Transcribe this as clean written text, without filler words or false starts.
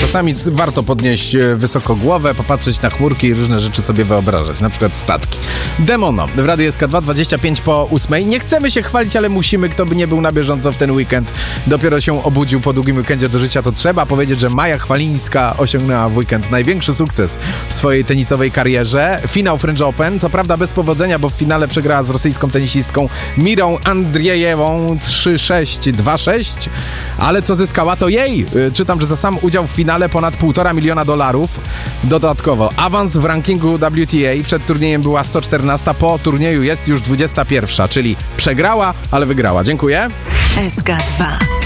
Czasami warto podnieść wysoko głowę, popatrzeć na chmurki i różne rzeczy sobie wyobrażać, na przykład statki. Demono w Radiu SK2, 25 po 8. Nie chcemy się chwalić, ale musimy. Kto by nie był na bieżąco w ten weekend, dopiero się obudził po długim weekendzie do życia, to trzeba powiedzieć, że Maja Chwalińska osiągnęła w weekend największy sukces w swojej tenisowej karierze. Finał French Open, co prawda bez powodzenia, bo w finale przegrała z rosyjską tenisistką Mirą Andrzejewą 3-6, 2-6, ale co zyskała, to jej. Czytam, że za sam udział w finale ponad $1,5 miliona. Dodatkowo awans w rankingu WTA. Przed turniejem była 114, po turnieju jest już 21, czyli przegrała, ale wygrała. Dziękuję. SK2